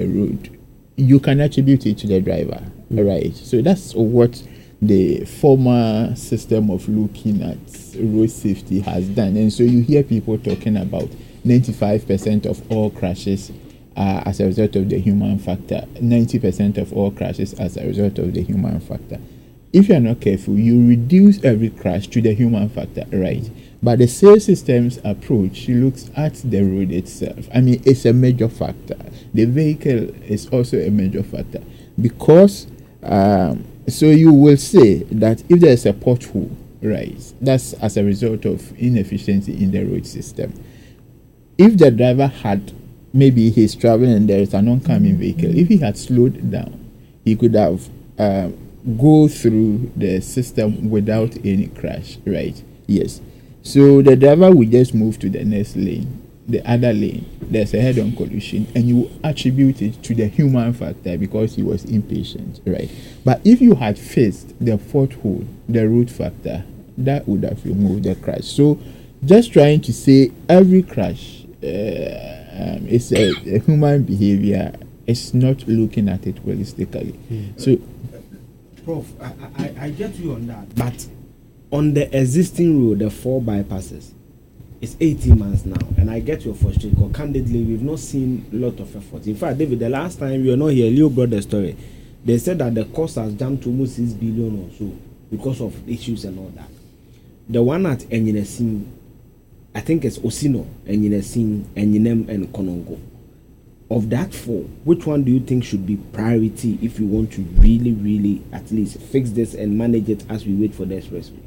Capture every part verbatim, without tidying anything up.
road, you can attribute it to the driver, mm. right? So that's what the former system of looking at road safety has done. And so you hear people talking about ninety-five percent of all crashes uh, as a result of the human factor, ninety percent of all crashes as a result of the human factor. If you're not careful, you reduce every crash to the human factor, right? But the sales systems approach looks at the road itself. I mean, it's a major factor. The vehicle is also a major factor because um, so you will say that if there's a pothole, right, that's as a result of inefficiency in the road system. If the driver had, maybe he's traveling and there is an oncoming vehicle, if he had slowed down, he could have uh, go through the system without any crash, right? Yes. So the driver will just move to the next lane, the other lane. There's a head-on collision, and you attribute it to the human factor because he was impatient, right? But if you had faced the pothole, the road factor, that would have removed the crash. So just trying to say every crash uh, um, is a, a human behavior. It's not looking at it holistically. Mm. So, Prof, I, I, I get you on that. But on the existing road, the four bypasses, it's eighteen months now, and I get your frustration because candidly, we've not seen a lot of effort. In fact, David, the last time you were not here, Leo brought the story. They said that the cost has jumped to almost six billion or so because of issues and all that. The one at Enyinesim, I think it's Osino, Enyinesim, Enyinem, and Konongo. Of that four, which one do you think should be priority if you want to really, really at least fix this and manage it as we wait for the expressway?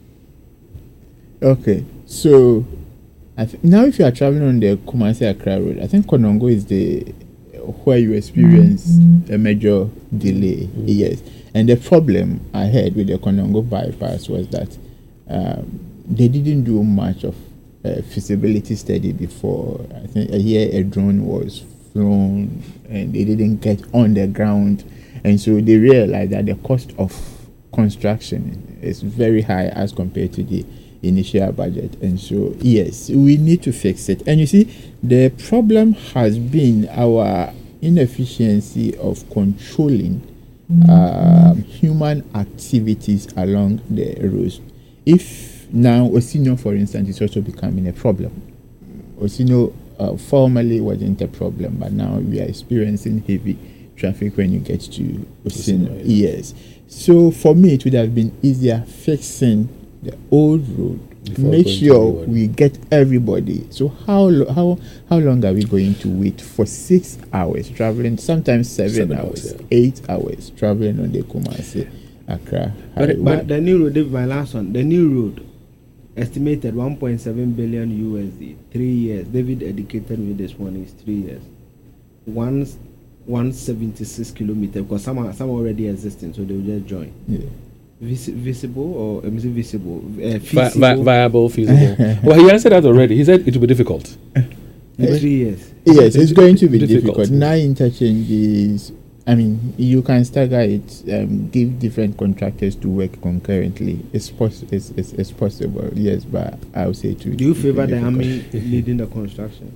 Okay, so I th- now if you are traveling on the Kumasi Accra Road, I think Konongo is the where you experience mm-hmm. a major delay. Mm-hmm. Yes, and the problem I had with the Konongo bypass was that um, they didn't do much of a feasibility study before. I think a year a drone was flown and they didn't get on the ground, and so they realized that the cost of construction is very high as compared to the initial budget. And so yes, we need to fix it. And you see, the problem has been our inefficiency of controlling um, human activities along the roads. If now Osino, for instance, is also becoming a problem. Osino uh, formerly wasn't a problem, but now we are experiencing heavy traffic when you get to Osino. Osino yes. So for me, it would have been easier fixing the old road. Before make sure we get everybody. So how lo- how how long are we going to wait for six hours traveling? Sometimes seven, seven hours, hours yeah. eight hours traveling on the Kumasi Accra. But, but the new road, my last one, the new road estimated one point seven billion U S D, three years. David educated me this one is three years. One one seventy six kilometers because some are some are already existing, so they will just join. Yeah. Vis- visible or um, is it visible? Uh, Vi- vi- viable, feasible. Well, he answered that already. He said it will be difficult. In three years. Yes, it's going to be difficult. difficult. Nine interchanges. I mean, you can stagger it, um, give different contractors to work concurrently. It's, pos- it's, it's, it's possible, yes, but I would say to. Do you favor the army leading the construction?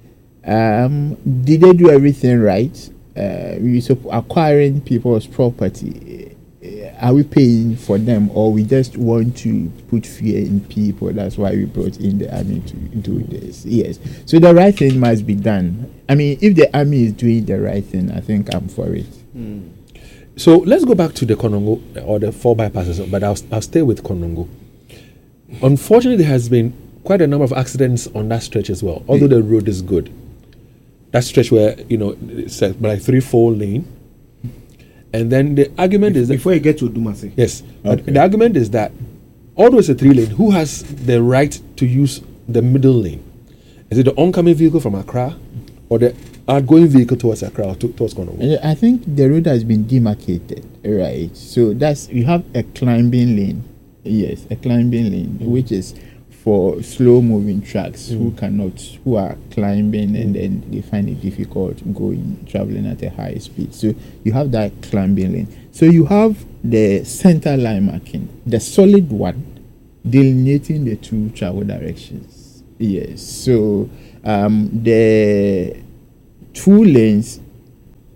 Um, did they do everything right? Uh, we so acquiring people's property. Are we paying for them, or we just want to put fear in people? That's why we brought in the army to do this. Yes. So the right thing must be done. I mean, if the army is doing the right thing, I think I'm for it. Mm. So let's go back to the Konongo or the four bypasses, but I'll, I'll stay with Konongo. Unfortunately, there has been quite a number of accidents on that stretch as well, although the road is good. That stretch where, you know, it's like three, four lane. And then the argument if, is that before you get to Dumasi. Yes. Okay. The argument is that although it's a three lane, who has the right to use the middle lane? Is it the oncoming vehicle from Accra or the outgoing vehicle towards Accra or to, towards Konongo? I think the road has been demarcated, right? So that's you have a climbing lane. Yes, a climbing lane, mm. which is for slow moving trucks mm. who cannot who are climbing mm. and then they find it difficult going traveling at a high speed. So you have that climbing lane. So you have the center line marking, the solid one delineating the two travel directions. Yes. So um, the two lanes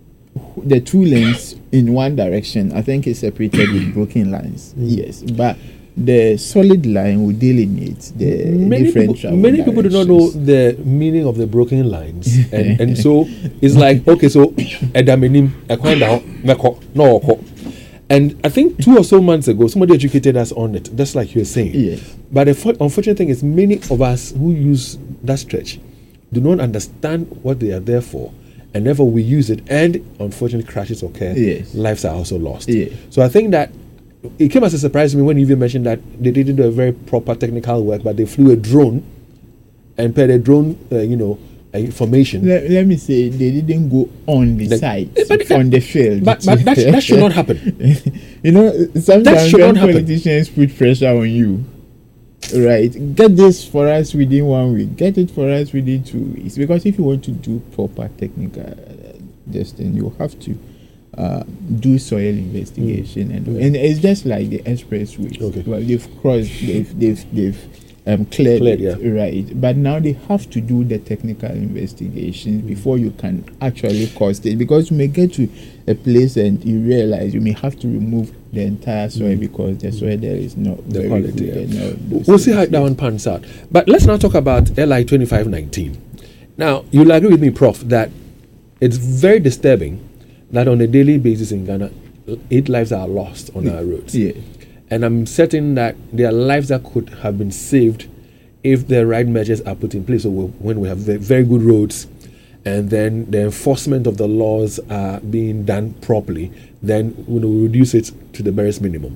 the two lanes in one direction, I think, is separated with broken lines. Mm. Yes, but the solid line will delineate the many different people, travel many people do not know directions. the meaning of the broken lines, and and so it's like, okay, so edamenim ekwanda meko no oko. And I think two or so months ago, somebody educated us on it, just like you were saying. Yes. But the fu- unfortunate thing is, many of us who use that stretch do not understand what they are there for, and therefore we use it, and unfortunately crashes occur. Yes. Lives are also lost. Yeah. So I think that it came as a surprise to me when you even mentioned that they didn't do a very proper technical work, but they flew a drone and paired a drone, uh, you know, uh, information. Let, let me say they didn't go on the Like- site, Eh, but it can- on the field. But, but that, sh- that should not happen. You know, sometimes should when not happen. politicians put pressure on you, right? Get this for us within one week. Get it for us within two weeks. Because if you want to do proper technical uh, this thing, you have to uh, do soil investigation, Mm. and Mm. and it's just like the expressways. Okay. Well, they've crossed, they've they've they've um, cleared, Cleared, it, yeah. right? But now they have to do the technical investigation before you can actually cost it, because you may get to a place and you realize you may have to remove the entire soil Mm. because the soil there is not The very quality, good. yeah. and all those We'll see how things. that one pans out. But let's now talk about L I twenty-five nineteen. Now, you'll agree with me, Prof, that it's very disturbing that on a daily basis in Ghana, eight lives are lost on our roads. Yeah. And I'm certain that there are lives that could have been saved if the right measures are put in place. So we- when we have ve- very good roads, and then the enforcement of the laws are being done properly, then we will reduce it to the barest minimum.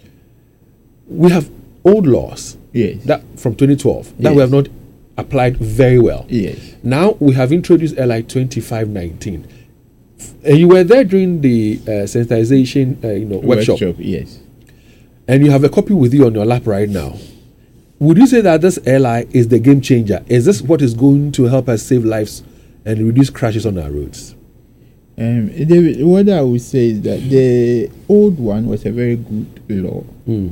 We have old laws Yes. that from twenty twelve that we Yes. have not applied very well. Yes. Now we have introduced L I twenty-five nineteen. And you were there during the uh, sensitization, uh, you know, workshop, Yes. and you have a copy with you on your lap right now. Would you say that this L I is the game changer? Is this what is going to help us save lives and reduce crashes on our roads? Um, David, what I would say is that the old one was a very good law. Mm.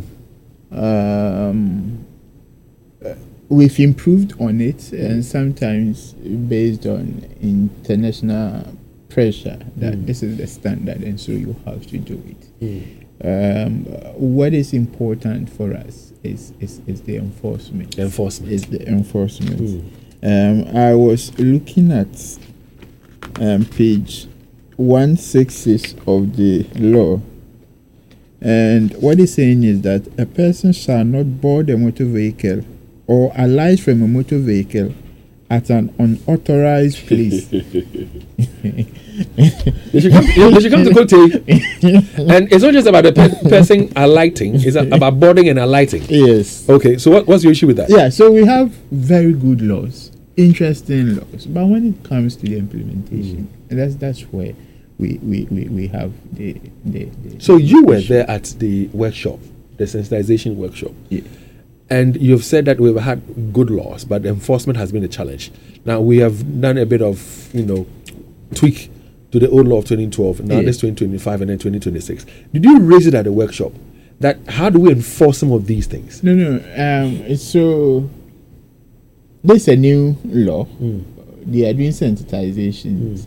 Um, uh, we've improved on it, and sometimes based on international pressure that Mm. this is the standard, and so you have to do it. Mm. Um, what is important for us is is, is the enforcement. Enforcement. Is the enforcement. Mm. Um, I was looking at um, page one sixty-six of the law, and what it's saying is that a person shall not board a motor vehicle or alight from a motor vehicle at an unauthorized place. They should come, they should come to Kote. And it's not just about the pe- person alighting, it's a- about boarding and alighting. Yes. Okay, so what, what's your issue with that? Yeah, so we have very good laws, interesting laws, but when it comes to the implementation, and that's that's where we we, we, we have the, the, the So you were issue. there at the workshop, the sensitization workshop. Yeah. And you've said that we've had good laws, but enforcement has been a challenge. Now we have done a bit of, you know, tweak to the old law of twenty twelve. Now Yeah. this twenty twenty-five and then twenty twenty-six. Did you raise it at the workshop? That how do we enforce some of these things? No, no. Um, so this is a new law. Mm. They are doing sensitizations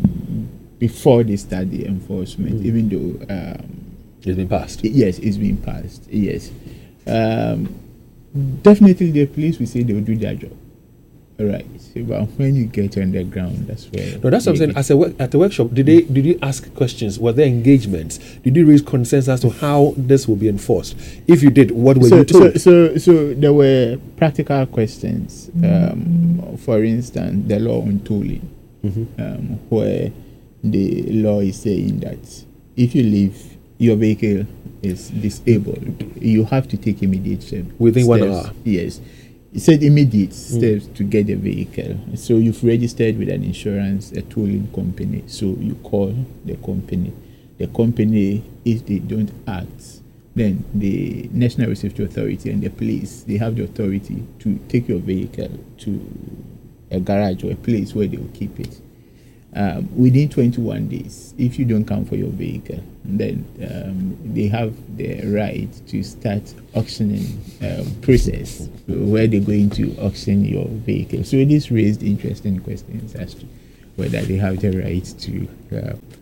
before they start the enforcement, Mm. even though um, It's been passed. yes, it's been passed. Yes, um, definitely the police will say they will do their job. Right, so, but when you get on the ground, that's where. No, that's what I'm saying. As a work, at the workshop, did they did you ask questions? Were there engagements? Did you raise concerns as to how this will be enforced? If you did, what were so, you told? so, so, so there were practical questions. Um, for instance, the law on tolling, Mhm. um, where the law is saying that if you leave your vehicle is disabled, you have to take immediate steps Within one steps. hour. Yes. It said immediate steps to get the vehicle. So you've registered with an insurance, a tolling company. So you call the company. The company, if they don't act, then the National Road Safety Authority and the police, they have the authority to take your vehicle to a garage or a place where they will keep it. Um, within twenty-one days, if you don't come for your vehicle, then um, they have the right to start auctioning um, process where they're going to auction your vehicle. So this raised interesting questions as to whether they have the right to uh,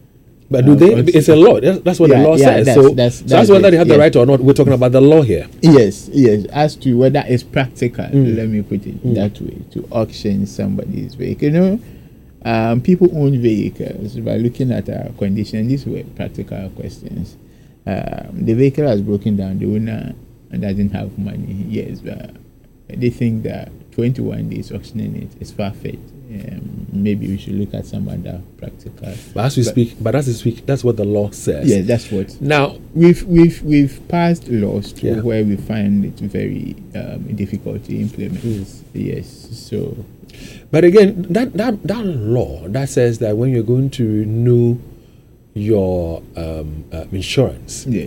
But do uh, they? auction- It's a law. That's, that's what Yeah, the law yeah, says. that's- so that's- that's, so that's that's whether it, they have the yes. right or not. We're talking about the law here. Yes, yes. As to whether it's practical, Mm. let me put it Mm. that way, to auction somebody's vehicle. You know, um, people own vehicles. By looking at our condition, these were practical questions. Um, the vehicle has broken down. The owner doesn't have money. Yes, but they think that twenty-one days auctioning it is far-fetched. Um, maybe we should look at some other practical. But as we But- speak, but as we speak, that's what the law says. Yes, that's what. Now, We've we've we've passed laws to Yeah. where we find it very um, difficult to implement. Mm. Yes, so but again, that, that that law that says that when you're going to renew your um, uh, insurance, yes,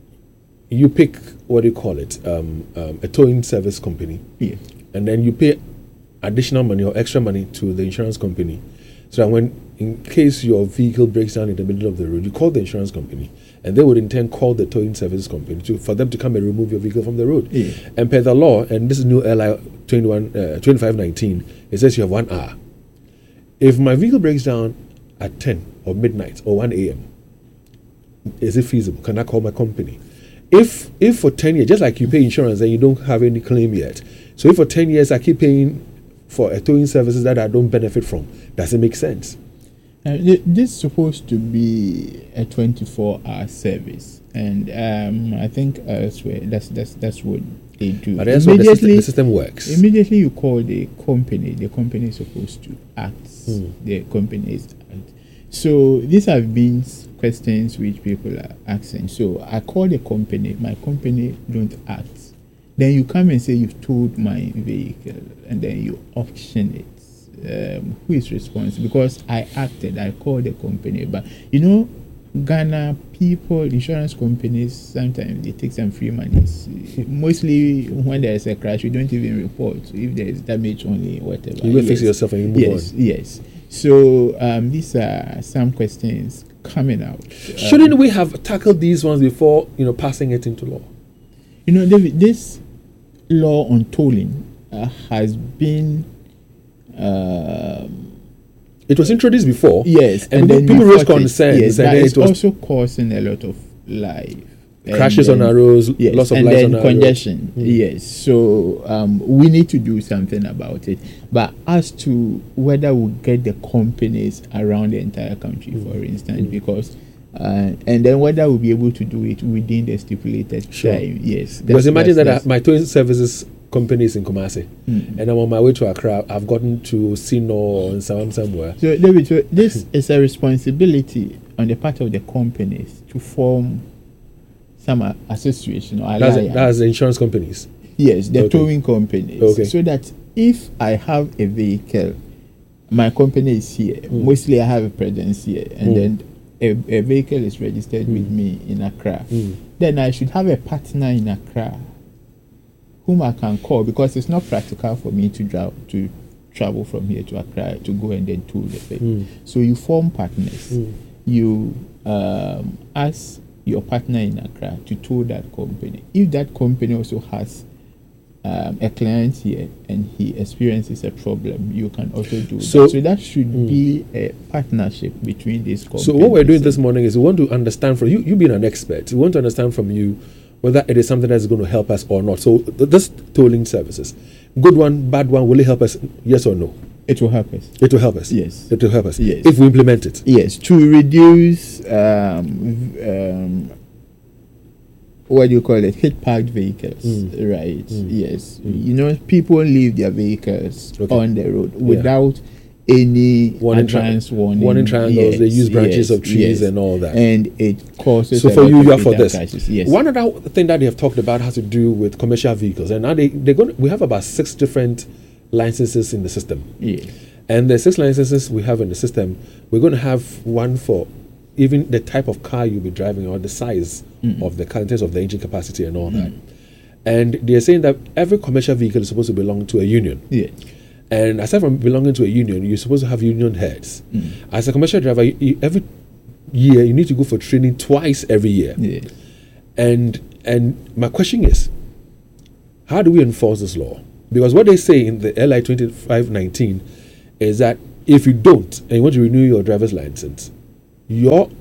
you pick what do you call it, um, um, a towing service company, yes, and then you pay additional money or extra money to the insurance company, so that when, in case your vehicle breaks down in the middle of the road, you call the insurance company, and they would in turn call the towing service company to for them to come and remove your vehicle from the road. Yeah. And per the law, and this is new L I twenty-one uh, twenty-five nineteen, it says you have one hour. If my vehicle breaks down at ten or midnight or one a.m., is it feasible? Can I call my company? If if for ten years, just like you pay insurance and you don't have any claim yet, so if for ten years I keep paying for a towing services that I don't benefit from, does it make sense? Uh, th- this is supposed to be a twenty-four hour service, and um, I think elsewhere that's that's that's what they do. But that's what the system, the system works. Immediately you call the company, the company is supposed to act. Hmm. The company is act. So these have been s- questions which people are asking. So I call the company, my company don't act. Then you come and say you've towed my vehicle, and then you auction it. Um, who is responsible? Because I acted, I called the company, but you know, Ghana people, insurance companies, sometimes they take some free monies. Mostly when there is a crash, you don't even report. If there is damage only, whatever. You will fix Yes. it yourself and you move Yes, on. yes. So um, these are some questions coming out. Shouldn't Um, we have tackled these ones before, you know, passing it into law? You know, David, this law on tolling uh, has been. Um, It was introduced before. yes, and, then people we raised fought it. concerns, Yes, and but then it's it was also causing a lot of life. crashes And on then- our roads, Yes, loss of and lives then on our congestion. roads. Yes, so um, we need to do something about it. But as to whether we get the companies around the entire country, Mm. for instance, Mm. because uh, and then whether we'll be able to do it within the stipulated Sure. time. Yes, Because that's- imagine that's- that uh, my towing services company is in Kumasi, Mm. and I'm on my way to Accra. I've gotten to Sino or in Sawam somewhere. So, David, so this is a responsibility on the part of the companies to form some a- association or That's, alliance. that's the insurance companies. Yes, the Okay. towing companies. Okay. So that if I have a vehicle, my company is here. Mm. Mostly I have a presence here, and Mm. then a, a vehicle is registered with Mm. me in Accra. Mm. Then I should have a partner in Accra whom I can call, because it's not practical for me to drive to travel from here to Accra to go and then tow the vehicle. Mm. So you form partners. Mm. You um, ask your partner in Accra to tow that company. If that company also has um, a client here and he experiences a problem, you can also do So- that. So that should Mm. be a partnership between these companies. So what we're doing this morning is we want to understand from you, you being an expert, we want to understand from you whether it is something that's going to help us or not. So th- this tolling services, good one, bad one, will it help us? Yes or no? It will help us. It will help us. Yes. It will help us. Yes. If we implement it. Yes, to reduce um, v- um, what do you call it? Hit parked vehicles, Mm. right? Mm. Yes, Mm. you know, people leave their vehicles Okay. on the road without any Warning tri- advance warning. warning triangles, they Yes, use branches yes, of trees yes. and all that. and it causes. So a for lot you, of you are for fatal this. crashes. Yes. One other thing that they have talked about has to do with commercial vehicles, and now they they're going. We have about six different licenses in the system, Yes. and the six licenses we have in the system, we're going to have one for even the type of car you'll be driving or the size Mm. of the car in terms of the engine capacity and all that. Mm. And they're saying that every commercial vehicle is supposed to belong to a union. Yes. And aside from belonging to a union, you're supposed to have union heads. Mm. As a commercial driver, you, you- every year you need to go for training twice every year. Yes. And and my question is, how do we enforce this law? Because what they say in the L I twenty-five nineteen is that if you don't and you want to renew your driver's license, your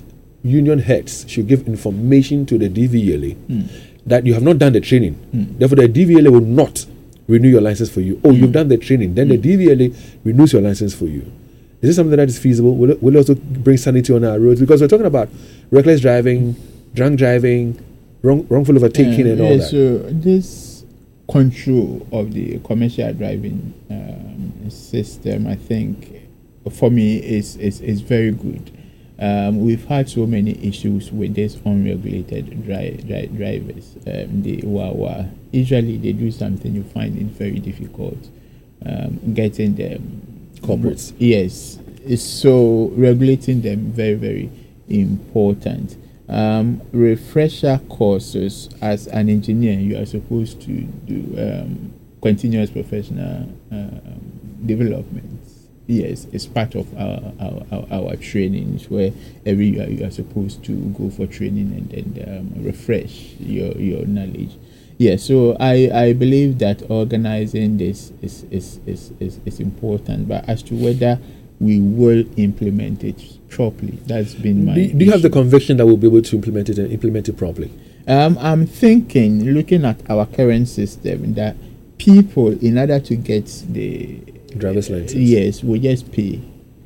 union heads should give information to the D V L A Mm. that you have not done the training. Mm. Therefore, the D V L A will not renew your license for you. Oh, you've done the training. Then the D V L A renews your license for you. Is this something that is feasible? Will it, will it also bring sanity on our roads? Because we're talking about reckless driving, drunk driving, wrong, wrongful overtaking, Yeah, and all yeah, that. So this control of the commercial driving um, system, I think, for me, is is, is very good. Um, we've had so many issues with these unregulated dri- dri- drivers. Um, the Wawa, usually they do something, you find it very difficult um, getting them. Corporates. Yes, it's so regulating them very very important. Um, refresher courses as an engineer, you are supposed to do um, continuous professional um, development. Yes, it's part of our our, our, our trainings where every year you are supposed to go for training and then um, refresh your, your knowledge. Yeah, so I, I believe that organizing this is is, is, is is important, but as to whether we will implement it properly, that's been my Do, do you have the issue. conviction that we'll be able to implement it and implement it properly? Um, I'm thinking, looking at our current system, that people, in order to get the Driver's license. yes, will just pay,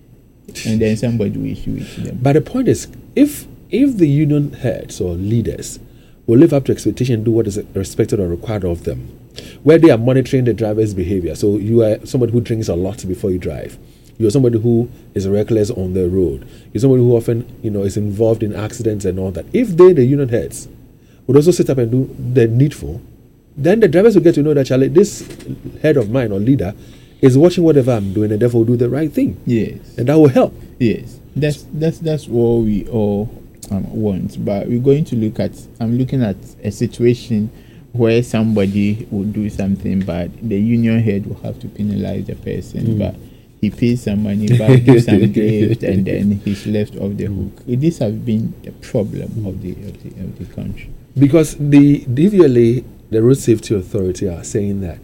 and then somebody will issue it to them. But the point is, if if the union heads or leaders will live up to expectation and do what is expected or required of them, where they are monitoring the driver's behavior. So you are somebody who drinks a lot before you drive. You're somebody who is reckless on the road. You're somebody who often, you know, is involved in accidents and all that. If they, the union heads, would also sit up and do the needful, then the drivers will get to know that, Charlie, this head of mine or leader is watching whatever I'm doing and therefore will do the right thing. Yes, And that will help. yes, that's that's that's what we all um, want. But we're going to look at. I'm looking at a situation where somebody will do something bad. The union head will have to penalize the person, Mm. but he pays some money back, gives some gift, and then he's left off the hook. This has been the problem of the of the, of the country. Because the D V L A, the Road Safety Authority, are saying that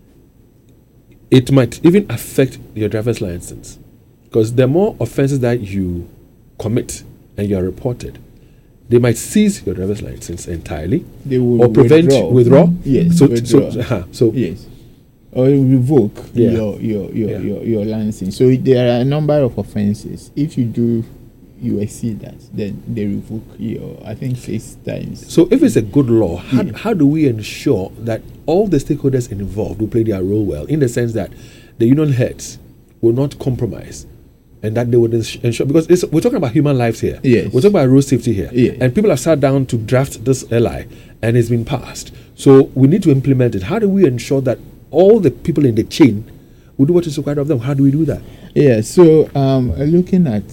it might even affect your driver's license. Because the more offenses that you commit and you are reported, they might seize your driver's license entirely They will or prevent withdraw. withdraw. Yes, So, withdraw. so, uh-huh, so Yes, or revoke Yeah. your your your, Yeah. your your license. So there are a number of offences. If you do, you exceed that, then they revoke your, I think, six times. So if it's a good law, how, Yeah. how do we ensure that all the stakeholders involved will play their role well, in the sense that the union heads will not compromise and that they would ins- ensure, because it's, we're talking about human lives here. Yes. We're talking about road safety here. Yes. And people have sat down to draft this L I and it's been passed. So we need to implement it. How do we ensure that all the people in the chain will do what is required of them? How do we do that? Yeah, so um, looking at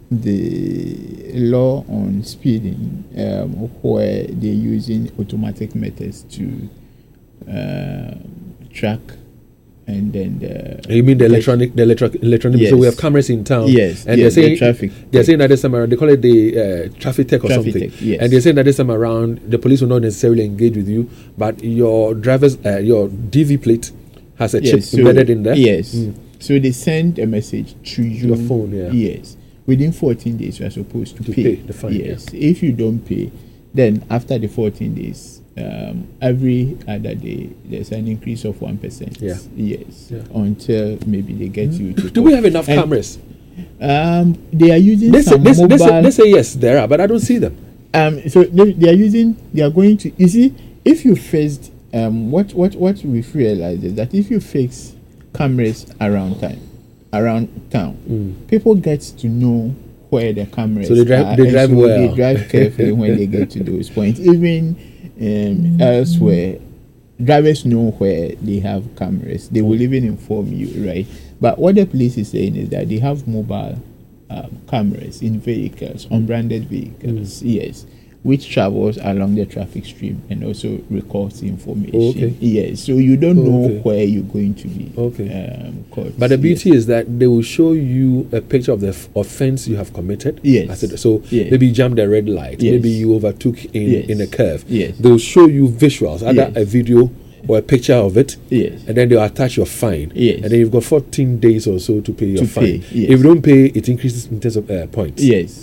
the law on speeding, um, where they're using automatic methods to uh, track, and then the You mean the electronic, the electro- electronic? So we Yes. have cameras in town. Yes, and yes, they're the saying traffic They're tech. saying that this time around they call it the uh, traffic tech or Traffic something. tech, yes. And they're saying that this time around the police will not necessarily engage with you, but your driver's uh, your D V plate has a chip Yes, so- embedded in there. Yes. Mm. So they send a message to you. Your phone, yeah. Yes. Within fourteen days, you are supposed to, To pay. pay the fine, Yes. If you don't pay, then after the fourteen days, um, every other day, there's an increase of one percent. Yeah. Yes. Yeah. Until maybe they get you to. Do we have enough And, cameras? Um, they are using They say, some they, say, mobile. they, say, they say yes, there are, but I don't see them. Um, so they, they are using, they are going to, you see, if you fixed, um, what, what, what we've realized is that if you fix cameras around time, around town, Mm. people get to know where the cameras So they drive- are. they and drive so well. They drive carefully when they get to those points. Even um, elsewhere, drivers know where they have cameras. They will even inform you, right? But what the police is saying is that they have mobile um, cameras in vehicles, unbranded vehicles, yes, which travels along the traffic stream and also records information. Oh, okay. Yes, so you don't Oh, know okay. where you're going to be. Okay. Um, caught. But the Yes. beauty is that they will show you a picture of the f- offense you have committed. Yes. I said, so Yes. maybe you jumped a red light, Yes. maybe you overtook in, Yes. in a curve. Yes. They will show you visuals, either Yes. a video or a picture of it. Yes. And then they'll attach your fine. Yes. And then you've got fourteen days or so to pay your To fine. pay, yes. If you don't pay, it increases in terms of uh, points. Yes.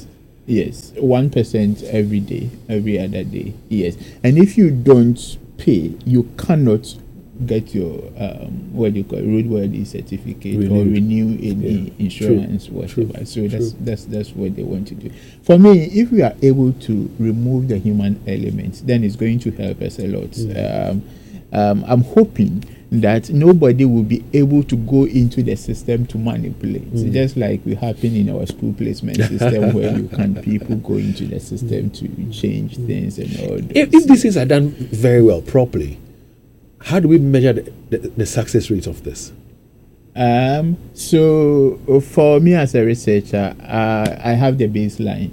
Yes, one percent every day, every other day. Yes, and if you don't pay, you cannot get your um, what do you call it, roadworthy certificate or Renewed. renew any Yeah. insurance, True. whatever. True. So that's True. that's that's what they want to do. For me, if we are able to remove the human element, then it's going to help us a lot. Mm. Um, um, I'm hoping that nobody will be able to go into the system to manipulate, Mm. just like we happen in our school placement system where you can people go into the system to change things and all that. If, if these things are done very well, properly, how do we measure the, the, the success rate of this? Um, so uh, for me as a researcher, uh, I have the baseline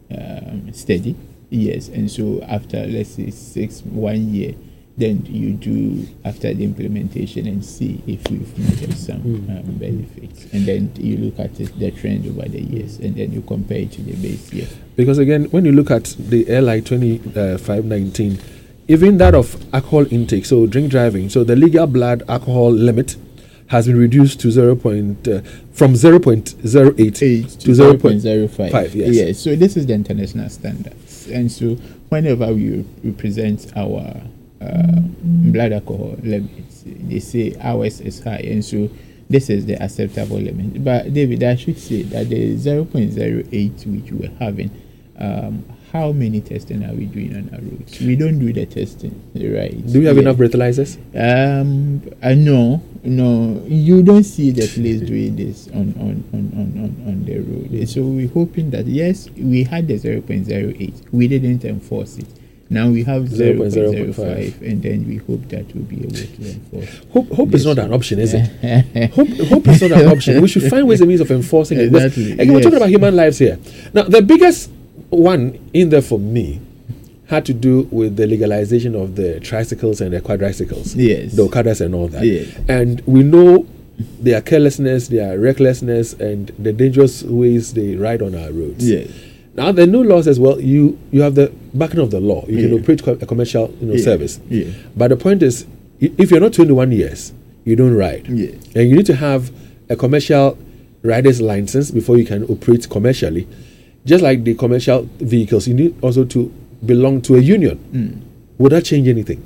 um, study, yes, and so after let's say six one year, then you do after the implementation and see if we've noted some Mm. um, benefits, and then you look at it, the trend over the years, and then you compare it to the base year. Because again, when you look at the L I twenty-five nineteen, even that of alcohol intake, so drink driving, so the legal blood alcohol limit has been reduced to zero point uh, from zero point zero eight Eight to to zero zero point point zero five. five. Yes. Yes. So this is the international standards, and so whenever we represent our uh, blood alcohol limits, they say ours is high, and so this is the acceptable limit. But David, I should say that the zero point zero eight which we're having, um, how many testing are we doing on our roads? We don't do the testing, right? Do we have Yeah. enough breathalyzers? Um, uh, no, no, you don't see the police doing this on on, on, on, on, on the road. So we're hoping that yes, we had the zero point zero eight, we didn't enforce it. Now we have zero point zero five, and then we hope that we'll be able to enforce. Hope, hope is this not an one. option, is it? hope, hope is not an option. We should find ways and means of enforcing it. Because, Exactly, again, we're yes. talking about human lives here. Now, the biggest one in there for me had to do with the legalization of the tricycles and the quadricycles, Yes. the Okadas and all that. Yes. And we know their carelessness, their recklessness, and the dangerous ways they ride on our roads. Yes. Now, the new law says, well, you, you have the backing of the law. You can Yeah. operate co- a commercial you know, Yeah. service. Yeah. But the point is, i- if you're not twenty-one years, you don't ride. Yeah. And you need to have a commercial rider's license before you can operate commercially. Just like the commercial vehicles, you need also to belong to a union. Mm. Would that change anything?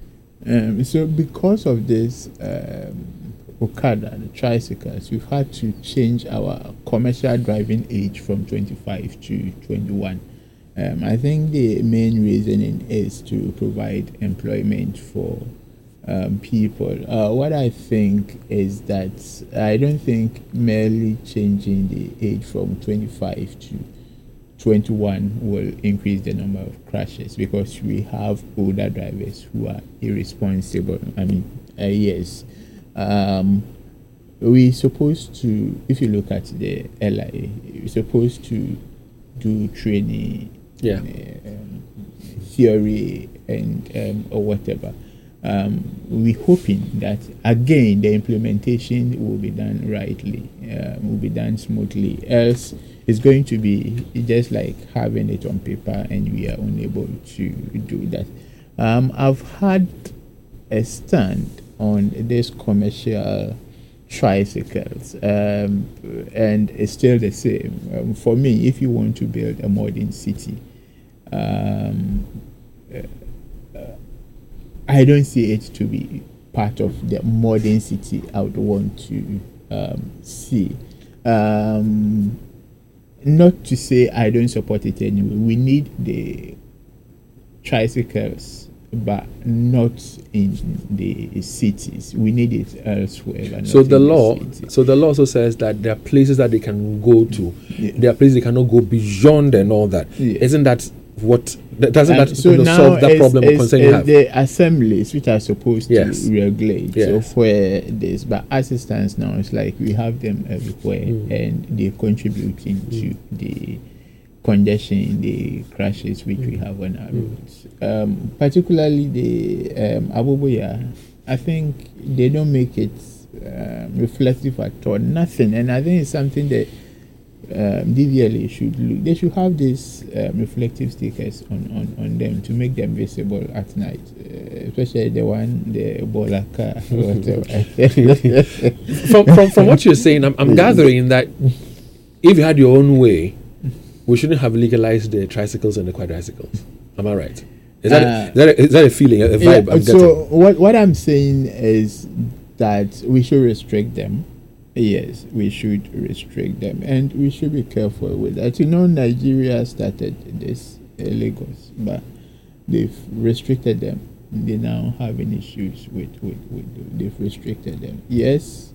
Um, so because of this um, Okada, the tricycles, we've had to change our commercial driving age from twenty-five to twenty-one. Um, I think the main reasoning is to provide employment for um, people. Uh, what I think is that I don't think merely changing the age from twenty-five to twenty-one will increase the number of crashes, because we have older drivers who are irresponsible. I mean, uh, yes. Um, we're supposed to, if you look at the L I A, we're supposed to do training, Yeah. um, theory, and um, or whatever. Um, we're hoping that again the implementation will be done rightly, uh, will be done smoothly. Else, it's going to be just like having it on paper, and we are unable to do that. Um, I've had a stand on this commercial tricycles, um, and it's still the same. Um, for me, if you want to build a modern city, um, uh, I don't see it to be part of the modern city I would want to um, see. Um, not to say I don't support it anyway. We need the tricycles, but not in the cities. We need it elsewhere. but So not the in law, city. so the law also says that there are places that they can go to. Yeah. There are places they cannot go beyond and all that. Yeah. Isn't that what? That, doesn't Um, that so you know, now solve that it's- problem or it's- concern you it's have? the assemblies which are supposed Yes. to regulate Yes. so where this, but as it stands now, it's like we have them everywhere, Mm. and they're contributing to the congestion, the crashes which we have on our roads. Um, particularly the um, Aboboya, I think they don't make it um, reflective at all. Nothing, and I think it's something that um, D V L A should look. They should have these um, reflective stickers on, on, on them to make them visible at night, uh, especially the one the Bolaka whatever. from, from from what you're saying, I'm, I'm gathering that if you had your own way, we shouldn't have legalized the tricycles and the quadricycles. Am I right? Is that, Uh, a, is, that a, is that a feeling, a, a Yeah, vibe I'm so getting? what what I'm saying is that we should restrict them. Yes, we should restrict them, and we should be careful with that. You know, Nigeria started this uh, Lagos, but they've restricted them. They now having issues with with, with they've restricted them. Yes,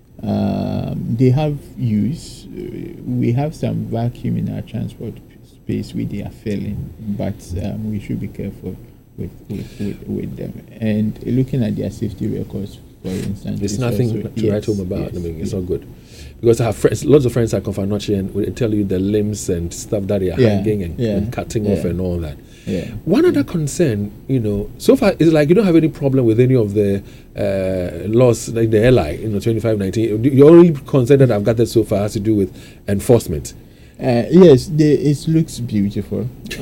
um, they have use. Uh, we have some vacuum in our transport space where they are filling, but um, we should be careful with with, with with them. And looking at their safety records, for instance, There's is nothing also- to yes, write home about. yes, I mean, it's yes. not good. Because I have friends, lots of friends at Confanoche, and will tell you the limbs and stuff that they are Yeah, hanging and, yeah, and cutting off yeah. and all that. Yeah. One other concern, you know, so far is like you don't have any problem with any of the uh, laws, like the L I, you know, twenty-five nineteen. Your only concern that I've gathered so far has to do with enforcement. Uh, yes, the, it looks beautiful,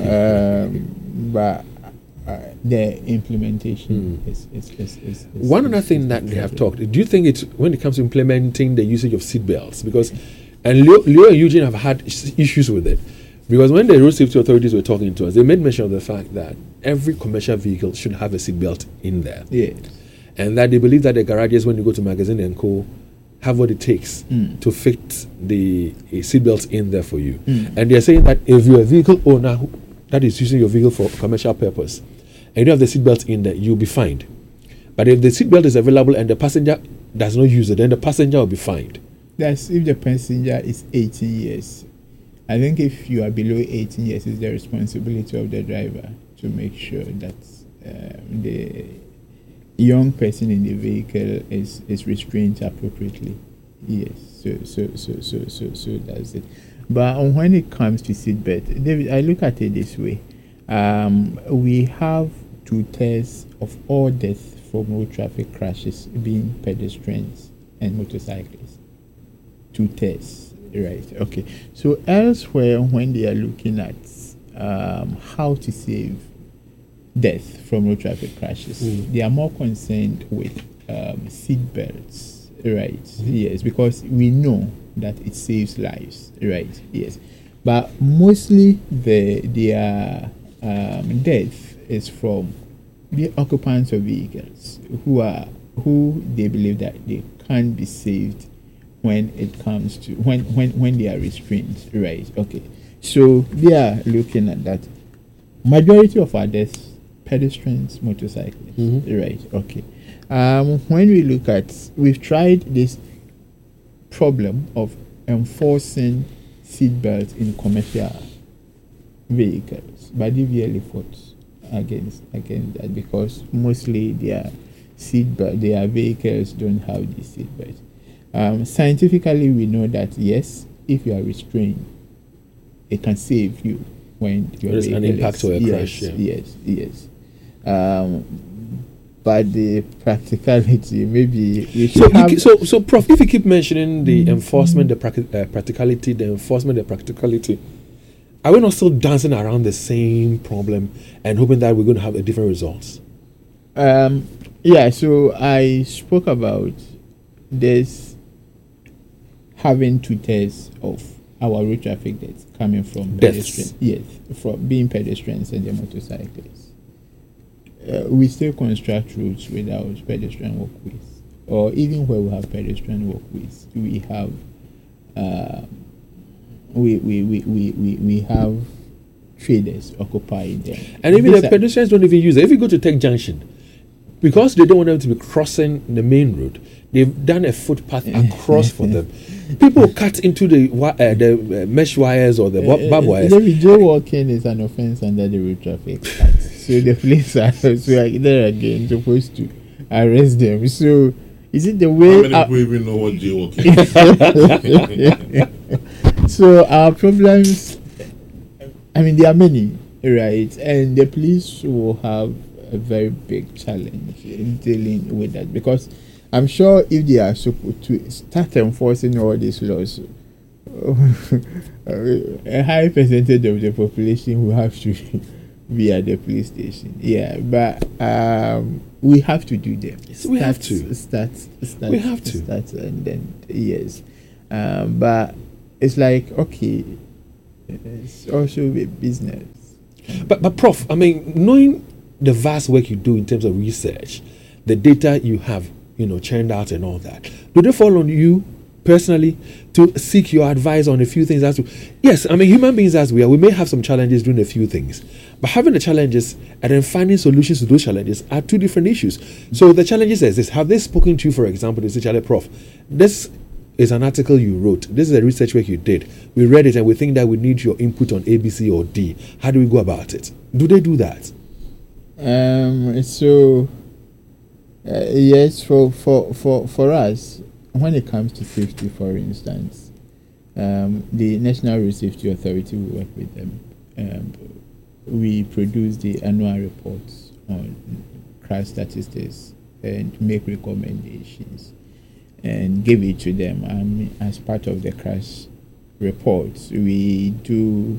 um, but uh, the implementation Mm. is, is, is, is, is One is- other thing is that they have trouble. talked, do you think it's when it comes to implementing the usage of seat belts? Because, and Leo, Leo and Eugene have had is- issues with it. Because when the road safety authorities were talking to us, they made mention of the fact that every commercial vehicle should have a seat belt in there. Yes. And that they believe that the garages, when you go to Magazine and Co., have what it takes Mm. to fit the uh, seatbelts in there for you. Mm. And they're saying that if you're a vehicle owner who, that is using your vehicle for commercial purpose, and you don't have the seatbelt in there, you'll be fined. But if the seatbelt is available and the passenger does not use it, then the passenger will be fined. That's if the passenger is eighteen years. I think if you are below eighteen years, it's the responsibility of the driver to make sure that um, the young person in the vehicle is, is restrained appropriately. Yes, so so so so so so that's it. But um, when it comes to seatbelt, David, I look at it this way: um, we have two thirds of all deaths from road traffic crashes being pedestrians and motorcyclists. Two thirds, right? Okay. So elsewhere, when they are looking at um, how to save death from road traffic crashes, Mm. they are more concerned with um, seat belts, right? Yes, because we know that it saves lives, right? Yes, but mostly the their um, death is from the occupants of vehicles who are who they believe that they can't be saved when it comes to when when when they are restrained, right? Okay, so they are looking at that. Majority of our deaths, pedestrians, motorcyclists, Mhm. right? Okay. Um, when we look at, we've tried this problem of enforcing seatbelts in commercial vehicles, but they really fought against against that because mostly their seatbelt, their vehicles don't have these seatbelts. Um, scientifically, we know that yes, if you are restrained, it can save you when your There's an vehicle impact is- or a yes, crash, yeah. Yes, yes. Um, but the practicality, maybe we should So, you have. ke- so, so, Prof, if you keep mentioning the enforcement, the practi- uh, practicality, the enforcement, the practicality, are we not still dancing around the same problem and hoping that we're going to have a different results? Um, yeah, so I spoke about this having two thirds of our road traffic deaths coming from Deaths. pedestrians. Yes, from being pedestrians and the motorcyclists. Uh, we still construct roads without pedestrian walkways, or even where we have pedestrian walkways, we have uh, we, we, we, we, we, we have traders occupying them. And even These the are- pedestrians don't even use it. If you go to Tech Junction, because they don't want them to be crossing the main road, they've done a footpath across for them. People cut into the wi- uh, the uh, mesh wires or the Uh, barbed uh, wires. David, jaywalking is an offense under the Road Traffic Act. So the police are so like they're again supposed to arrest them. So is it the How way? many uh, people even know what jaywalking is? So our problems, I mean, there are many, right? And the police will have a very big challenge in dealing with that because I'm sure if they are supposed to start enforcing all these laws, a high percentage of the population will have to be at the police station. Yeah, but um, we have to do them. Yes, we have to. start. Start. We have to. start, and then yes, um, but it's like okay, It's also a business. But, but Prof, I mean, knowing the vast work you do in terms of research, the data you have, you know, churned out and all that, do they fall on you personally to seek your advice on a few things? As to, yes, I mean, human beings as we are, we may have some challenges doing a few things, but having the challenges and then finding solutions to those challenges are two different issues. So the challenges is this: have they spoken to you, for example, to say, Charlie, Prof, this is an article you wrote, this is a research work you did, we read it and we think that we need your input on A, B, C, or D. How do we go about it? Do they do that? Um. So, uh, yes, for, for, for, for us, when it comes to safety, for instance, um, the National Road Safety Authority, we work with them. Um, we produce the annual reports on crash statistics and make recommendations and give it to them. Um, as part of the crash reports, we do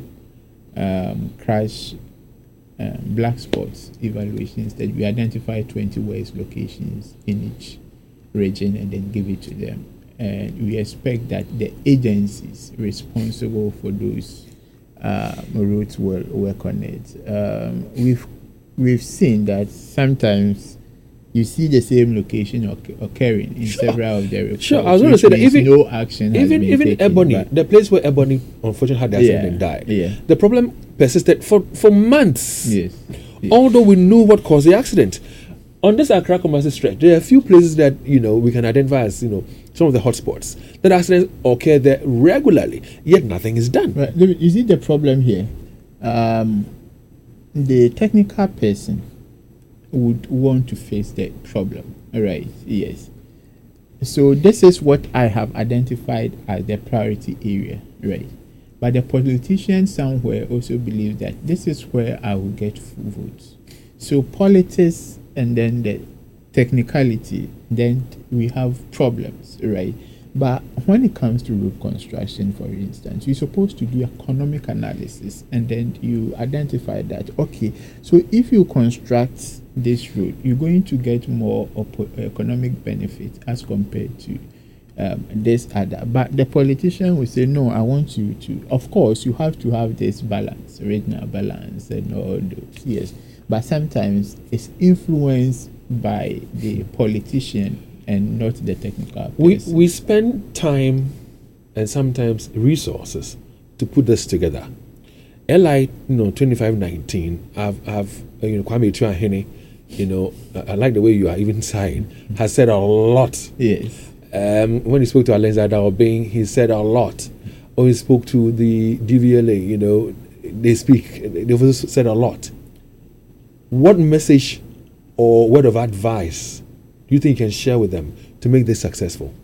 um, crash um, black spots evaluations that we identify twenty worst locations in each region and then give it to them. And we expect that the agencies responsible for those uh, routes will work on it. Um, we've we've seen that sometimes you see the same location oc- occurring in Sure. several of the reports. Sure, I was going to which say that means even no action has even been even taken, Ebony, but- the place where Ebony unfortunately had the accident Yeah, and died, yeah. the problem persisted for for months. Yes. yes. Although we knew what caused the accident. On this Accra Kumasi stretch, there are a few places that you know we can identify as you know some of the hotspots that accidents occur there regularly, yet nothing is done. Right. look, You see the problem here. Um, the technical person would want to face the problem. Right. Yes. So this is what I have identified as the priority area. Right. But the politician somewhere also believe that this is where I will get full votes. So politics and then the technicality, then we have problems, right? But when it comes to road construction, for instance, you're supposed to do economic analysis and then you identify that, okay, so if you construct this road, you're going to get more op- economic benefit as compared to um, this other. But the politician will say, no, I want you to, of course, you have to have this balance, regional balance and all those, yes. But sometimes it's influenced by the politician and not the technical We person. we spend time and sometimes resources to put this together. L I, you know, twenty-five nineteen. I've I've uh, you know Kwame Tuahene, you know, I, I like the way you are even sighing, has said a lot. Yes. Um, when he spoke to Alenza Daobing, he said a lot. When he spoke to the D V L A, you know, they speak. They've also said a lot. What message or word of advice do you think you can share with them to make this successful?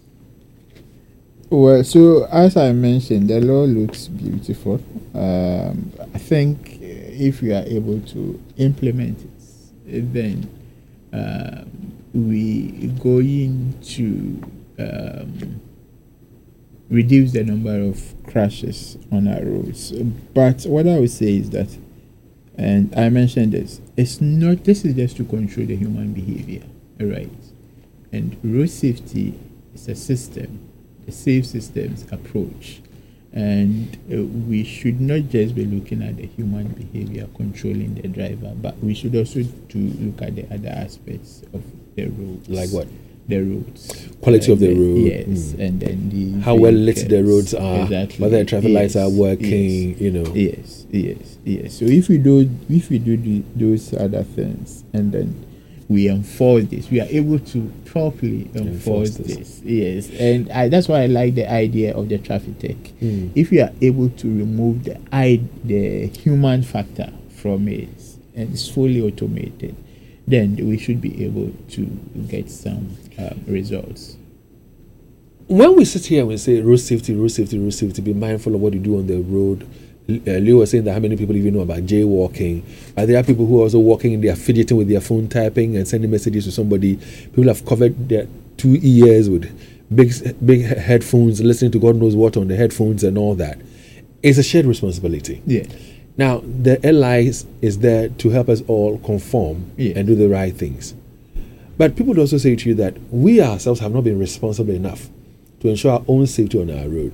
Well, so as I mentioned, the law looks beautiful. Um, I think uh, if we are able to implement it, then uh, we going to um, reduce the number of crashes on our roads. But what I would say is that, and I mentioned this, it's not, this is just to control the human behavior, right? And road safety is a system, a safe systems approach. And uh, we should not just be looking at the human behavior controlling the driver, but we should also to look at the other aspects of the roads. Like what? The roads. Quality Uh, of the road. Yes, Mm. and then the How well lit the vehicles. roads are, Exactly. whether the traffic lights are Yes, working, yes. you know. Yes, yes, yes. So if we do, if we do the, those other things, and then we enforce this, we are able to properly Enforce enforce this. this. Yes, and I, that's why I like the idea of the traffic tech. Mm. If we are able to remove the I, the human factor from it, and it's fully automated, then we should be able to get some um, results. When we sit here and we say road safety, road safety, road safety, be mindful of what you do on the road. Uh, Leo was saying that how many people even know about jaywalking. Are there people who are also walking and they are fidgeting with their phone, typing and sending messages to somebody? People have covered their two ears with big, big headphones, listening to God knows what on the headphones and all that. It's a shared responsibility. Yeah. Now, the L I is, is there to help us all conform Yeah. and do the right things. But people also say to you that we ourselves have not been responsible enough to ensure our own safety on our roads.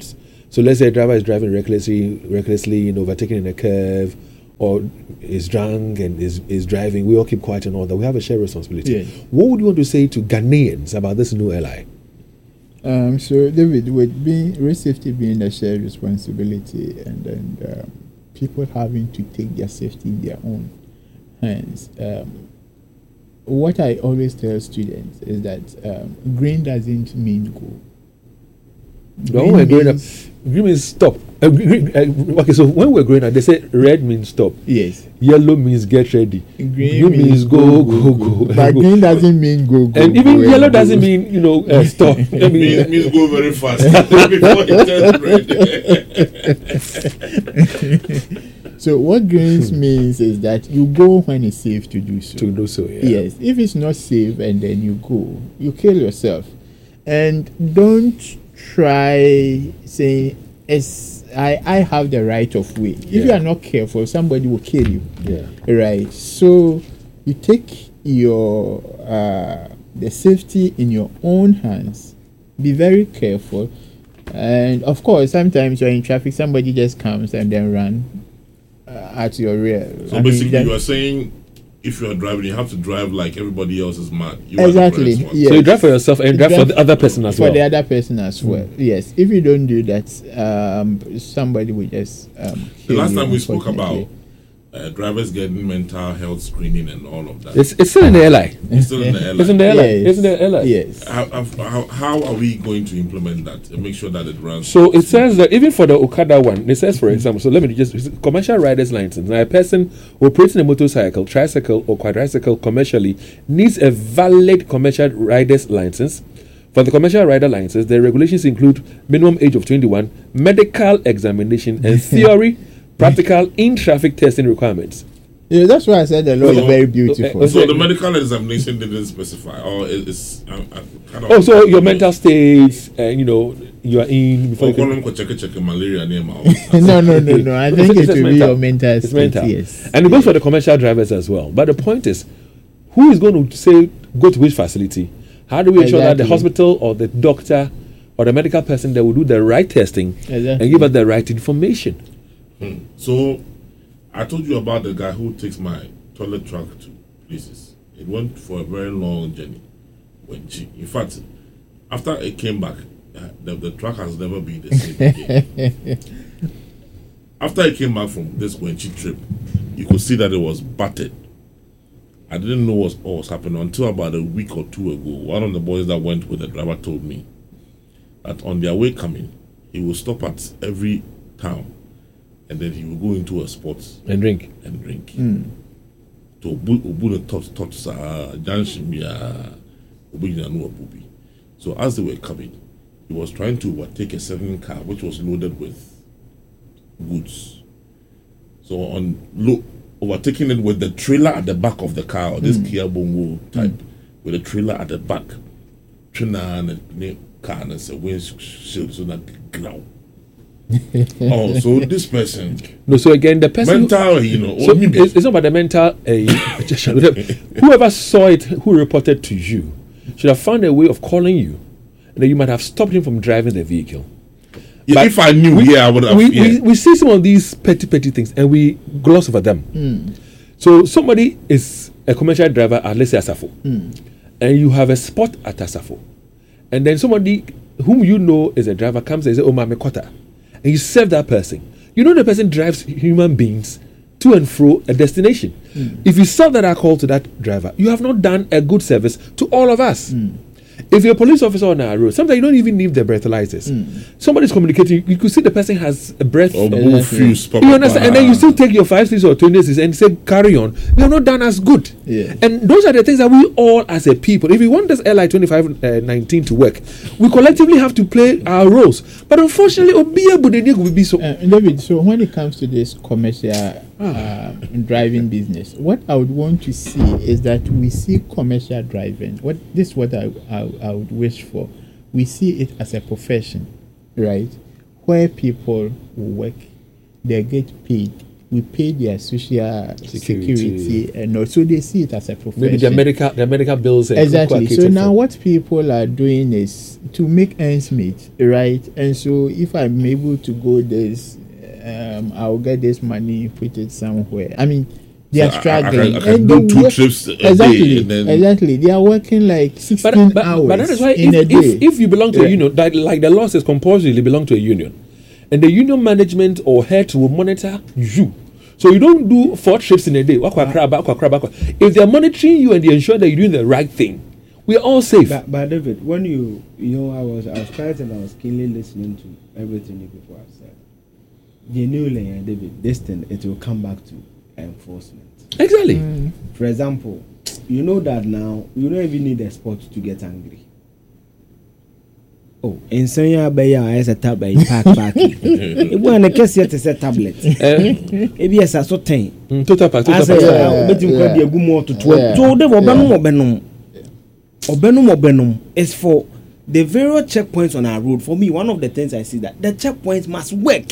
So let's say a driver is driving recklessly, recklessly, you know, overtaking in a curve, or is drunk and is, is driving. We all keep quiet and all that. We have a shared responsibility. Yeah. What would you want to say to Ghanaians about this new L I? Um, so, David, with being road safety being a shared responsibility, and then um, people having to take their safety in their own hands, um, what I always tell students is that um, green doesn't mean go. But when we're growing up, green means stop. Uh, green, uh, okay, so when we're growing up, they say red means stop. Yes. Yellow means get ready. Green, Green means go, go, go. But go. green doesn't mean go, go. And even go, yellow go. doesn't mean, you know, uh, stop. I It mean, means, means go very fast before it turns red. So what greens means is that you go when it's safe to do so. to do so, yeah. Yes. If it's not safe and then you go, you kill yourself. And don't try saying, "It's, I, I have the right of way." If you Yeah. are not careful, somebody will kill you. Yeah. Right. So you take your uh, the safety in your own hands. Be very careful. And of course, sometimes you're in traffic, somebody just comes and then run uh, at your rear. So I mean, basically, that- you are saying if you are driving, you have to drive like everybody else is mad. You Exactly, Are the first one. yeah. So you drive for yourself and drive for the other person as for well. the other person as well. Yes. If you don't do that, um, somebody will just um, The kill last you, time we spoke about unfortunately. uh, drivers getting mental health screening and all of that. It's, it's still in the L I. It's still in the L I. It's in the L I. Yes. It's in the L I. Yes. How, how, how are we going to implement that and make sure that it runs? So it says that even for the Okada one, it says, for example, so let me just commercial rider's license. Now, a person operating a motorcycle, tricycle, or quadricycle commercially needs a valid commercial rider's license. For the commercial rider license, the regulations include minimum age of twenty-one, medical examination, and theory, practical in-traffic testing requirements. Yeah, that's why I said the law is So- very beautiful. uh, So the medical examination didn't specify, or it- it's uh, uh, kind of. Oh, so your mental state, uh, you know, you are in before Oh, you call can, them check check malaria name. no, no, no, no. I It's- think it's it will be mental. your mental It's state. mental. Yes. And it goes for the commercial drivers as well. But the point is, who is going to say go to which facility? How do we ensure that the Exactly. hospital or the doctor or the medical person that will do the right testing Exactly. and give us the right information? Hmm. So I told you about the guy who takes my toilet truck to places. It went for a very long journey. When she, in fact, after it came back, uh, the, the truck has never been the same again. After I came back from this Gwenchi trip, you could see that it was battered. I didn't know what, what was happening until about a week or two ago. One of the boys that went with the driver told me that on their way coming, he will stop at every town and then he will go into a spot And drink. and drink. Mm. To obu obu the tot tot sa janshimia obu no obubi. So as they were coming, he was trying to overtake a certain car which was loaded with goods. So on lo- overtaking it with the trailer at the back of the car, or this Kia Bongo type, with a trailer at the back, trailer and the car and a windshield so that ground. Oh, so this person No, so again, the person. who- mental, you know, so only it's, it's not about the mental. Uh, whoever saw it, who reported to you, should have found a way of calling you, and then you might have stopped him from driving the vehicle. Yeah, But if I knew, we, yeah, I would have. we, yeah. we, we see some of these petty, petty things and we gloss over them. Mm. So somebody is a commercial driver at, let's say, Asafo, Mm. and you have a spot at Asafo, and then somebody whom you know is a driver comes and says, "Oh, Mame Kota," and you serve that person. You know the person drives human beings to and fro a destination. Mm. If you serve that alcohol to that driver, you have not done a good service to all of us. Mm. If you're a police officer on our road, sometimes you don't even need the breathalyzers. Mm. Somebody's communicating. You could see the person has a breath. Or Exactly. move fuse, You understand? And then you still take your five, six, or twenty six and say, carry on. You have not done as good. Yeah. And those are the things that we all, as a people, if we want this L I twenty-five nineteen to work, we collectively have to play our roles. But unfortunately, Obiya Budeni will be so. Uh, David, so when it comes to this commercial uh, driving business, what I would want to see is that we see commercial driving. What this is what I, I I would wish for. We see it as a profession, right? Where people work, they get paid we pay their social Security. security, and also they see it as a profession. Maybe their medical, their medical bills. are Exactly. So catered now for. what people are doing is to make ends meet, right? And so if I'm able to go this, um, I'll get this money, put it somewhere. I mean, they are So I- I struggling. can- I can and do they two work- trips a exactly, day and then- exactly. They are working like sixteen But, but, hours but that is why in a if, day. if, if you belong to Yeah. a union, that, like the law says, compulsorily belong to a union, and the union management or head will monitor you. So you don't do four trips in a day. Wakwa kraba, wakwa kraba, wakwa. If they are monitoring you and they ensure that you're doing the right thing, we are all safe. But, but David, when you you know, I was I was quiet and I was keenly listening to everything you people have said. Genuinely, uh, David, this thing it will come back to enforcement. Exactly. For example, you know that now you don't even need a sport to get angry. Oh, in Sanya Bay, I has a tablet pack pack. It won't a case yet is a tablet. Maybe yes, I saw ten. Mm, total pack, I total said, pack. I'll bet you yeah. could be a good more to twelve. Yeah. So they were Benum or Benum. Or Benum or Benum is for the various checkpoints on our road. For me, one of the things I see that the checkpoints must work.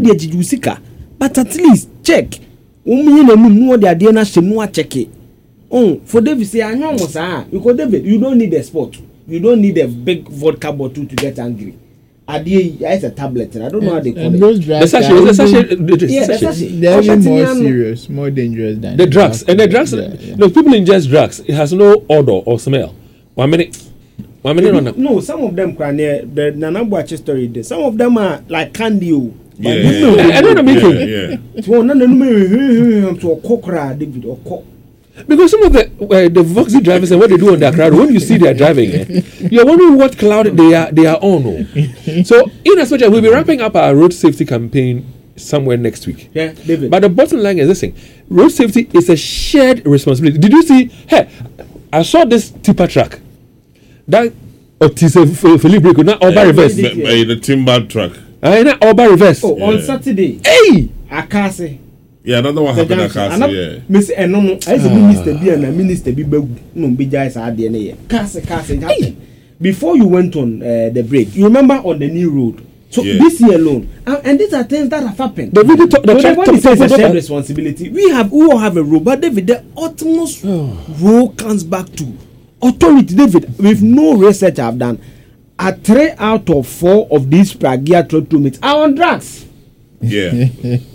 But at least check. Umi na mu no de ade na shemu check it. Oh, for David say I know was ah because David you don't need a sport. You don't need a big vodka bottle to get angry. Ade is a tablet and I don't know how they call and it. those The drugs sachet, are the even- sachet, the, the Yeah, the sachet. sachet. they're even more Oshatinyano. serious, more dangerous than The drugs and the drugs. Yeah, yeah. No, people ingest drugs. It has no odor or smell. One minute, one minute on that. No, some of them cry near the Nana Boache story. There. Some of them are like candy. Oh. Yeah, But yeah, you know, I- I don't know, yeah, making- yeah. to one, no, no, no, to a cockra, David, or cock. Because some of the uh, the Voxy drivers and what they do on their crowd, when you see they are driving, eh, you're wondering what cloud they are they are on. Oh. So, in as much as we'll be wrapping up our road safety campaign somewhere next week. Yeah, David. But the bottom line is this thing: road safety is a shared responsibility. Did you see? Hey, I saw this tipper truck. That Otise Philippe could not over Yeah, reverse. we did. But- but the timber truck. I not over reverse. oh, on Yeah. Saturday, Hey, Akase. Yeah, another one The happened at junction. Castle, yeah. Miss Enono, I said Minister B and a Minister B. No, be guys are D N A. Kase, Kase, it happened. Before you went on uh, the break, you remember on the new road. So Yeah. this year alone, and, and these are things that have happened. the video, to, the So track, when top, he says top, a top, shared top. responsibility, we have we all have a role, but David, the utmost role comes back to authority. David, with no research I've done, at three out of four of these Pragia trottomates are on drugs. Yeah.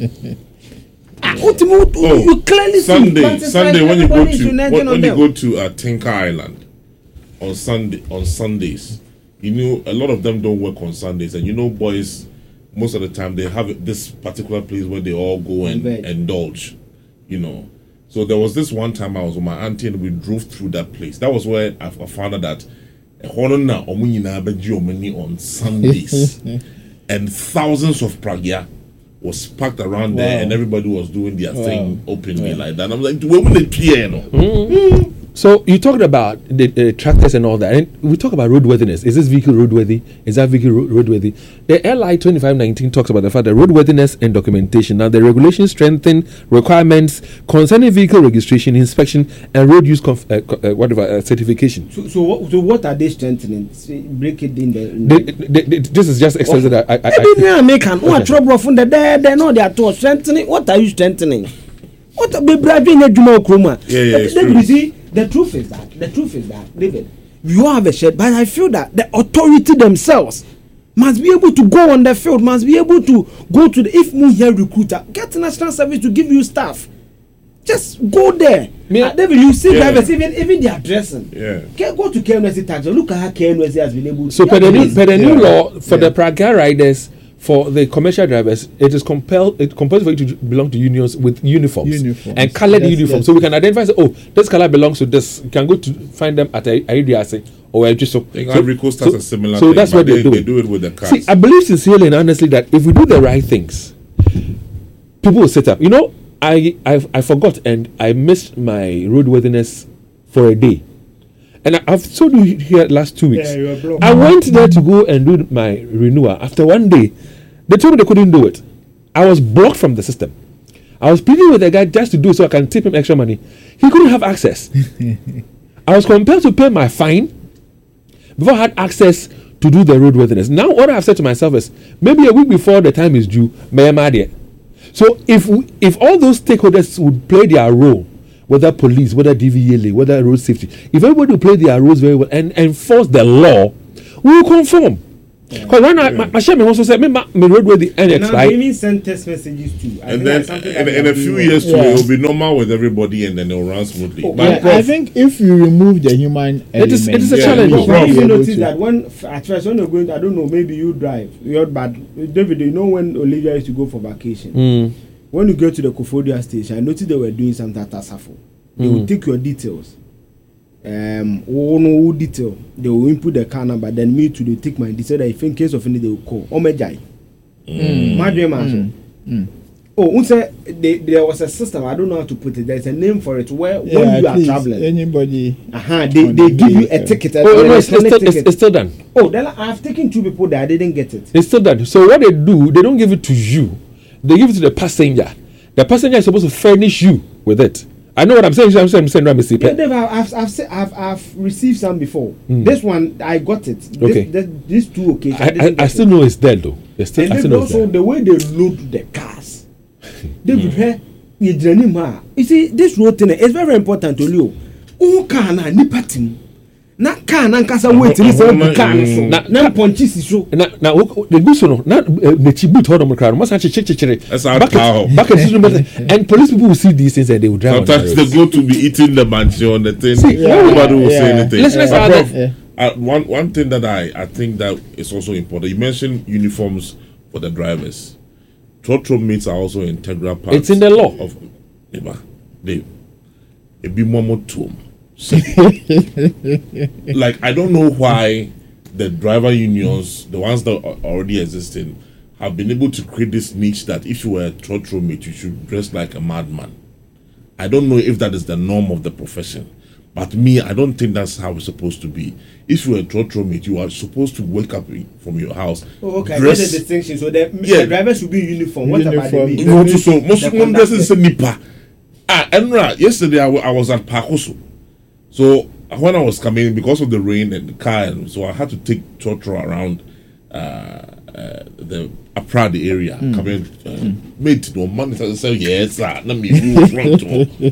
Ah, what you- what- Oh, you clearly see. Sunday, Francis, Sunday like, when you go everybody to should mention when, on when you them. go to uh, Tinker Island on Sunday on Sundays, you know a lot of them don't work on Sundays, and you know boys most of the time they have this particular place where they all go and Veg. indulge, you know. So there was this one time I was with my auntie and we drove through that place. That was where I, I found out that ɛhɔ no na ɔmo nyinaa bɛgye ɔmo ani on Sundays, and thousands of Pragia was packed around there, Wow. and everybody was doing their thing openly like that. And I'm like, when will they clear? No? So you talked about the, the tractors and all that, and we talk about roadworthiness. Is this vehicle roadworthy? Is that vehicle ro- roadworthy? The L I twenty-five nineteen talks about the fact that roadworthiness and documentation. Now the regulations strengthen requirements concerning vehicle registration, inspection, and road use conf- uh, co- uh, whatever uh, certification. So, so, what, so what are they strengthening? Say, break it in the. In They, the they, they, this is just extended. I, I, I I, didn't American. What trouble from the there? They know they are too strengthening. What are you strengthening? What are they driving a Juma Kruma? Yeah, yeah, it's David, true. you see, the truth is that the truth is that David, you all have a shed, but I feel that the authority themselves must be able to go on the field, must be able to go to the if we here recruiter, get national service to give you staff. Just go there. Me- Uh, David, you see Yeah. drivers, even even their dressing. Yeah. Can go to K N S C tax. Look at how K N S C has been able to. So, per the new, Yeah, per the new Yeah. law for Yeah. the Praga riders, for the commercial drivers, it is compelled. It compels for you to belong to unions with uniforms, Uniforms. and colored Yes, uniforms, yes. so we can identify. Say, oh, this color belongs to this. You can go to find them at a Aidiase or El Jiso. I think Ivory Coast has a similar so thing. that's but what they, they do. They do it with the cars. See, I believe sincerely and honestly that if we do the right things, people will set up. You know, I I, I forgot and I missed my roadworthiness for a day, and I, I've told you here last two weeks. Yeah, you were blocked. I went there to go and do my renewal. After one day, they told me they couldn't do it. I was blocked from the system. I was pleading with the guy just to do it so I can tip him extra money. He couldn't have access. I was compelled to pay my fine before I had access to do the roadworthiness. Now, what I've said to myself is maybe a week before the time is due, may I mad yet? So if we, if all those stakeholders would play their role, whether police, whether D V L A, whether road safety, if everybody would play their roles very well and enforce the law, we will conform. Because when I, my, my chairman also said, me, my, my road with the N X, now, right? they even send text messages too. I And think then that's something in, that in they a are few doing years too, Yeah. it will be normal with everybody, and then it will run smoothly. Oh, But yeah, Yeah, I think if you remove the human It is- it element, is a Yeah. challenge. you well. will When be you able notice to- that when f- at first when you're going, to, I don't know, maybe you drive, you're bad. David, you know when Olivia used to go for vacation. Mm. When you go to the Kofodia station, I noticed they were doing something at Asafo. They Mm. will take your details. Um, oh no detail. They will input the car number. Then me too, they take my detail. That if in case of any, they will call. Oh my guy. My dream answer. Mm. Oh, unse, they, there was a system. I don't know how to put it. There's a name for it. Where yeah, when you are please, traveling, anybody. uh-huh, they, on they the give you a vehicle. ticket. Oh, an no, it's, it's, electronic still, it's, ticket. it's still done. Oh, then I've taken two people that I didn't get it. It's still done. So what they do, they don't give it to you. They give it to the passenger. The passenger is supposed to furnish you with it. I know what I'm saying. I'm saying, I'm saying, I'm saying, Yeah, Dave, I've, I've, se- I've, I've received some before. Mm. This one, I got it. This, Okay. this, these two occasions, I, I, I, didn't I get still it. know it's there though. It's still, And I then still know it's also there. the way they load the cars. David, hey, you journey ma. You see, this road thing is very important to you. Oh, car na nipa tim. Na car na nkasa wait till say uh, car no mm. so. Na- Na ponchi si so. na na wo- the good so no na the chibut hold on crowd must actually check check check That's our cow. and police people will see these things and they will drive on the sometimes they roads. go to be eating the mansion, the thing. See, Yeah, Nobody will say yeah. anything. Listen, But listen, prof, yeah. uh, one one thing that I, I think that is also important. You mentioned uniforms for the drivers. Trotro mates are also integral part. It's in the law. Of Eba, Dave, it be more to like I don't know why the driver unions, the ones that are already existing, have been able to create this niche that if you were a Trotro mate, you should dress like a madman. I don't know if that is the norm of the profession. But me, I don't think that's how it's supposed to be. If you're a Trotro mate, you are supposed to wake up from your house. Oh, okay, I dress- get the distinction. So the, Yeah. the driver should be in uniform. What about the Uniform. me? You know, so most The of them doesn't say conductor. nipa. Ah, Enra, yesterday I, wa- I was at Pakoso. So when I was coming, because of the rain and the car, and so I had to take Trotro around uh, uh, the Aprade area. Coming, uh, mate, no man say yes, sir. Let me move front.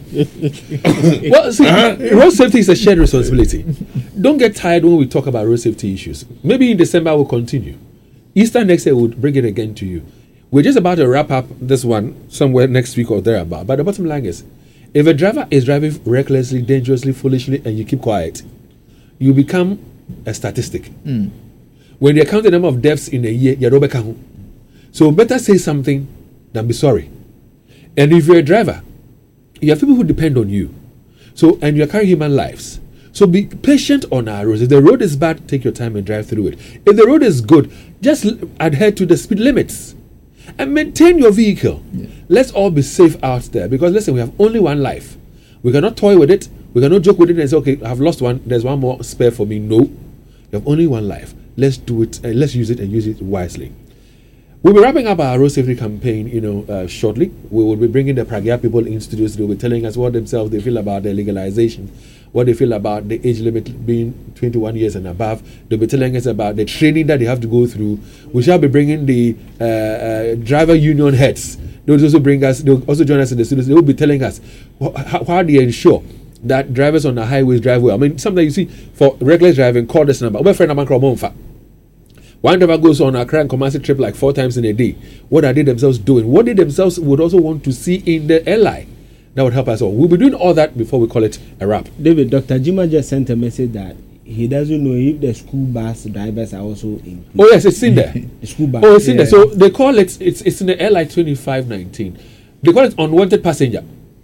oh. Well, see, Uh-huh. road safety is a shared responsibility. Don't get tired when we talk about road safety issues. Maybe in December we'll continue. Easter next year we'll bring it again to you. We're just about to wrap up this one somewhere next week or thereabout. But the bottom line is, if a driver is driving recklessly, dangerously, foolishly, and you keep quiet, you become a statistic. When they count the number of deaths in a year, you're over count. So better say something than be sorry. And if you're a driver, you have people who depend on you. So, and you're carrying human lives. So be patient on our roads. If the road is bad, take your time and drive through it. If the road is good, just l- adhere to the speed limits and maintain your vehicle. Let's all be safe out there because listen, we have only one life. We cannot toy with it. We cannot joke with it and say, okay, I've lost one. There's one more spare for me. No, you have only one life. Let's do it. And let's use it and use it wisely. We'll be wrapping up our road safety campaign, you know, uh, shortly. We will be bringing the Pragya people in studios. They'll be telling us what themselves they feel about the legalization, what they feel about the age limit being twenty-one years and above. They'll be telling us about the training that they have to go through. We shall be bringing the uh, uh, driver union heads. They'll also bring us. They'll also join us in the studios. They will be telling us wh- how, how they ensure that drivers on the highways drive well. I mean, something you see for reckless driving. Call this number. My friend Aman Kromonfa. One driver goes on a Accra and Kumasi trip like four times in a day. What are they themselves doing? What they themselves would also want to see in the airline that would help us all. We'll be doing all that before we call it a wrap. David, Doctor Jima just sent a message that he doesn't know if the school bus drivers are also included. Oh yes, it's in there. The school bus. Oh, it's in yeah. there. So they call it. It's it's in the airline twenty-five nineteen. They call it unwanted passenger.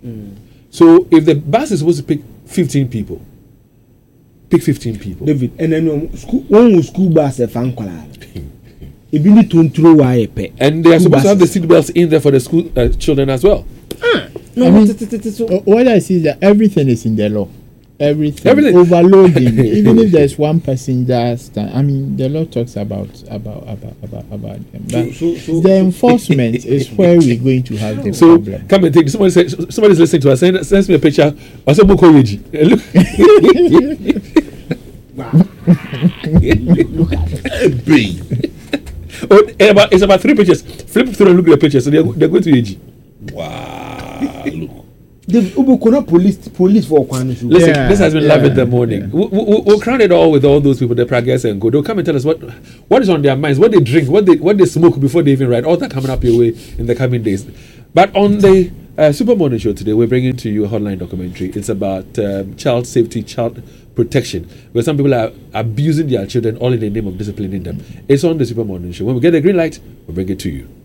So if the bus is supposed to pick fifteen people, pick fifteen people. David, and then um, school, one with school bus a fan color. If you need to throw wire pay. And they are School supposed to have the buses. seat belts in there for the school uh, children as well. No, I mean, t- t- t- t- so- Uh, what I see is that everything is in the law. Everything, Everything. overloading. Even if there's one passenger stand, I mean, the law talks about about about about, about them. So- But so- so- the enforcement is where we're going to have the So problem. come and take. Somebody say, somebody's listening to us. Send, sends me a picture. I said, Boko Yeji. Eh, Look. Wow. Hey, Oh, it's about, it's about three pictures. Flip through and look at the pictures. So they're, they're going to A G. Wow. Look. The Ubukuna police police for Kwanishu. Listen, Yeah, this has been yeah, live in the morning. yeah. We, we, we'll crown it all with all those people, the Pragas and go. They'll come and tell us what what is on their minds, what they drink, what they what they smoke before they even ride. All that coming up your way in the coming days. But on the uh, Super Morning Show today, we're bringing to you a hotline documentary. It's about um, child safety, child protection, where some people are abusing their children all in the name of disciplining them. It's on the Super Morning Show. When we get the green light, we'll bring it to you.